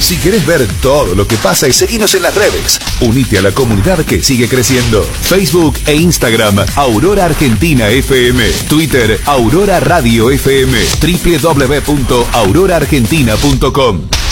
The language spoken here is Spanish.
Si querés ver todo lo que pasa, seguinos en las redes. Unite a la comunidad que sigue creciendo. Facebook e Instagram, Aurora Argentina FM. Twitter, Aurora Radio FM. www.auroraargentina.com.